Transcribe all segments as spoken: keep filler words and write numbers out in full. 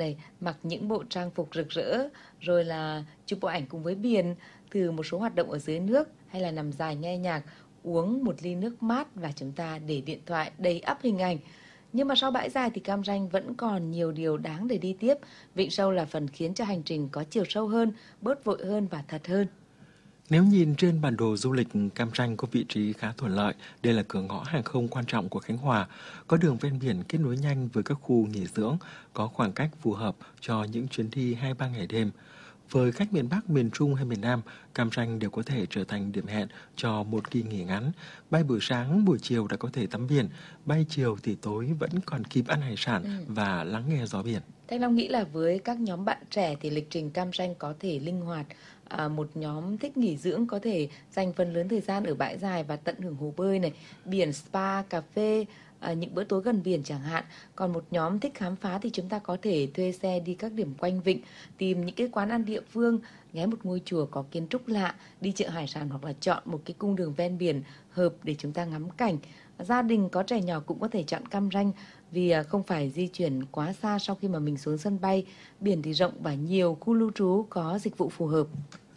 này, mặc những bộ trang phục rực rỡ, rồi là chụp bộ ảnh cùng với biển, thử một số hoạt động ở dưới nước hay là nằm dài nghe nhạc, uống một ly nước mát và chúng ta để điện thoại đầy ắp hình ảnh. Nhưng mà sau bãi dài thì Cam Ranh vẫn còn nhiều điều đáng để đi tiếp. Vịnh sâu là phần khiến cho hành trình có chiều sâu hơn, bớt vội hơn và thật hơn. Nếu nhìn trên bản đồ du lịch, Cam Ranh có vị trí khá thuận lợi. Đây là cửa ngõ hàng không quan trọng của Khánh Hòa, có đường ven biển kết nối nhanh với các khu nghỉ dưỡng, có khoảng cách phù hợp cho những chuyến đi hai ba ngày đêm. Với khách miền Bắc, miền Trung hay miền Nam, Cam Ranh đều có thể trở thành điểm hẹn cho một kỳ nghỉ ngắn. Bay buổi sáng, buổi chiều đã có thể tắm biển, bay chiều thì tối vẫn còn kịp ăn hải sản Ừ. và lắng nghe gió biển. Thanh Long nghĩ là với các nhóm bạn trẻ thì lịch trình Cam Ranh có thể linh hoạt. À, một nhóm thích nghỉ dưỡng có thể dành phần lớn thời gian ở bãi dài và tận hưởng hồ bơi này, biển, spa, cà phê, à, những bữa tối gần biển chẳng hạn. Còn một nhóm thích khám phá thì chúng ta có thể thuê xe đi các điểm quanh vịnh, tìm những cái quán ăn địa phương, ghé một ngôi chùa có kiến trúc lạ, đi chợ hải sản hoặc là chọn một cái cung đường ven biển hợp để chúng ta ngắm cảnh. Gia đình có trẻ nhỏ cũng có thể chọn Cam Ranh vì không phải di chuyển quá xa sau khi mà mình xuống sân bay. Biển thì rộng và nhiều khu lưu trú có dịch vụ phù hợp.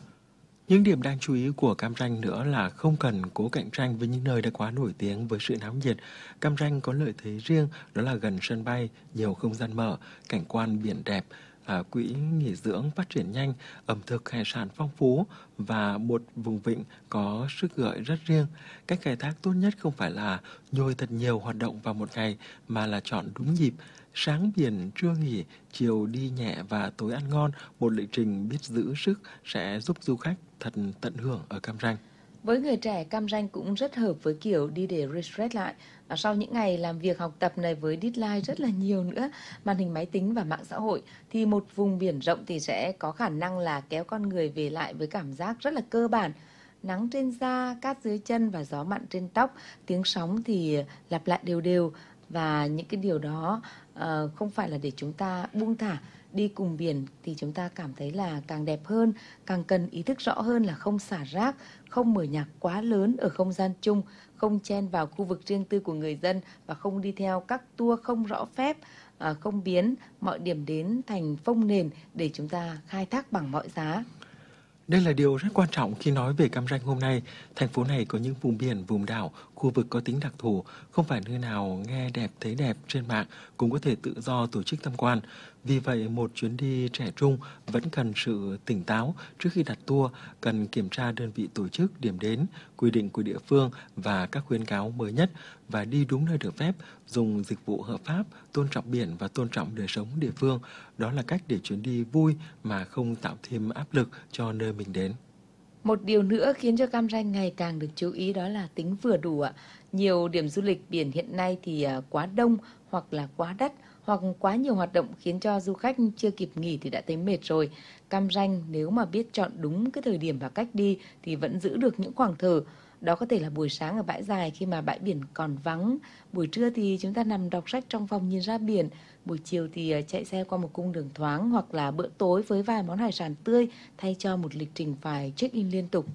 Những điểm đáng chú ý của Cam Ranh nữa là không cần cố cạnh tranh với những nơi đã quá nổi tiếng với sự náo nhiệt. Cam Ranh có lợi thế riêng, đó là gần sân bay, nhiều không gian mở, cảnh quan biển đẹp, à, quỹ nghỉ dưỡng phát triển nhanh, ẩm thực hải sản phong phú và một vùng vịnh có sức gợi rất riêng. Cách khai thác tốt nhất không phải là nhồi thật nhiều hoạt động vào một ngày mà là chọn đúng nhịp. Sáng biển, trưa nghỉ, chiều đi nhẹ và tối ăn ngon, một lịch trình biết giữ sức sẽ giúp du khách thật tận hưởng ở Cam Ranh. Với người trẻ, Cam Ranh cũng rất hợp với kiểu đi để refresh lại. À, sau những ngày làm việc học tập này với deadline rất là nhiều nữa, màn hình máy tính và mạng xã hội, thì một vùng biển rộng thì sẽ có khả năng là kéo con người về lại với cảm giác rất là cơ bản. Nắng trên da, cát dưới chân và gió mặn trên tóc, tiếng sóng thì lặp lại đều đều. Và những cái điều đó uh, không phải là để chúng ta buông thả. Đi cùng biển thì chúng ta cảm thấy là càng đẹp hơn, càng cần ý thức rõ hơn là không xả rác, không mở nhạc quá lớn ở không gian chung, không chen vào khu vực riêng tư của người dân và không đi theo các tour không rõ phép, uh, không biến mọi điểm đến thành phông nền để chúng ta khai thác bằng mọi giá. Đây là điều rất quan trọng khi nói về Cam Ranh hôm nay. Thành phố này có những vùng biển, vùng đảo, khu vực có tính đặc thù, không phải nơi nào nghe đẹp thấy đẹp trên mạng cũng có thể tự do tổ chức tham quan. Vì vậy, một chuyến đi trẻ trung vẫn cần sự tỉnh táo trước khi đặt tour, cần kiểm tra đơn vị tổ chức, điểm đến, quy định của địa phương và các khuyến cáo mới nhất và đi đúng nơi được phép, dùng dịch vụ hợp pháp, tôn trọng biển và tôn trọng đời sống địa phương. Đó là cách để chuyến đi vui mà không tạo thêm áp lực cho nơi mình đến. Một điều nữa khiến cho Cam Ranh ngày càng được chú ý đó là tính vừa đủ ạ. Nhiều điểm du lịch biển hiện nay thì quá đông hoặc là quá đắt hoặc quá nhiều hoạt động khiến cho du khách chưa kịp nghỉ thì đã thấy mệt rồi. Cam Ranh nếu mà biết chọn đúng cái thời điểm và cách đi thì vẫn giữ được những khoảng thở. Đó có thể là buổi sáng ở bãi dài khi mà bãi biển còn vắng. Buổi trưa thì chúng ta nằm đọc sách trong phòng nhìn ra biển. Buổi chiều thì chạy xe qua một cung đường thoáng hoặc là bữa tối với vài món hải sản tươi thay cho một lịch trình phải check-in liên tục.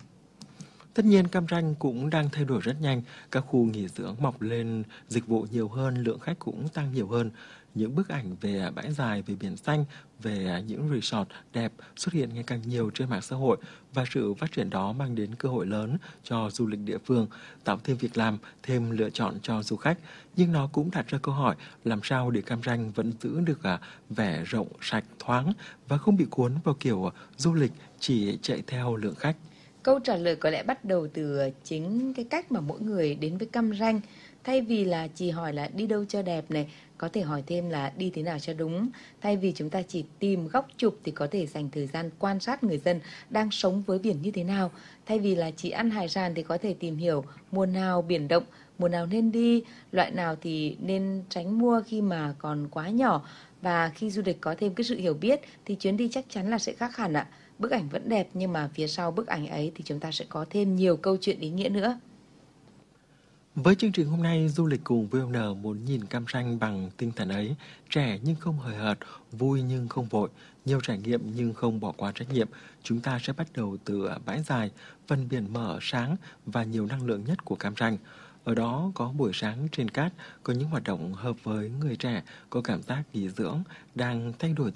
Tất nhiên Cam Ranh cũng đang thay đổi rất nhanh, các khu nghỉ dưỡng mọc lên, dịch vụ nhiều hơn, lượng khách cũng tăng nhiều hơn. Những bức ảnh về bãi dài, về biển xanh, về những resort đẹp xuất hiện ngày càng nhiều trên mạng xã hội và sự phát triển đó mang đến cơ hội lớn cho du lịch địa phương, tạo thêm việc làm, thêm lựa chọn cho du khách. Nhưng nó cũng đặt ra câu hỏi làm sao để Cam Ranh vẫn giữ được vẻ rộng, sạch, thoáng và không bị cuốn vào kiểu du lịch chỉ chạy theo lượng khách. Câu trả lời có lẽ bắt đầu từ chính cái cách mà mỗi người đến với Cam Ranh. Thay vì là chỉ hỏi là đi đâu cho đẹp này, có thể hỏi thêm là đi thế nào cho đúng. Thay vì chúng ta chỉ tìm góc chụp thì có thể dành thời gian quan sát người dân đang sống với biển như thế nào. Thay vì là chỉ ăn hải sản thì có thể tìm hiểu mùa nào biển động, mùa nào nên đi, loại nào thì nên tránh mua khi mà còn quá nhỏ. Và khi du lịch có thêm cái sự hiểu biết thì chuyến đi chắc chắn là sẽ khác hẳn ạ. Bức ảnh vẫn đẹp nhưng mà phía sau bức ảnh ấy thì chúng ta sẽ có thêm nhiều câu chuyện ý nghĩa nữa. Với chương trình hôm nay, du lịch cùng vê o en muốn nhìn Cam Ranh bằng tinh thần ấy, trẻ nhưng không hời hợt, vui nhưng không vội, nhiều trải nghiệm nhưng không bỏ qua trách nhiệm. Chúng ta sẽ bắt đầu từ bãi dài, phần biển mở sáng và nhiều năng lượng nhất của Cam Ranh. Ở đó có buổi sáng trên cát, có những hoạt động hợp với người trẻ, có cảm giác nghỉ dưỡng, đang thay đổi